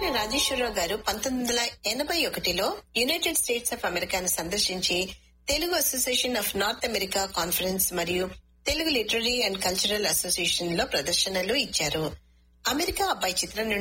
కిన్నెర రాజేశ్వరరావు గారు 1981లో United states of అమెరికాను సందర్శించి Telugu association of north America conference మరియు Telugu literary and cultural association లో ప్రదర్శనలు ఇచ్చారు. అమెరికా అబ్బాయి చిత్రం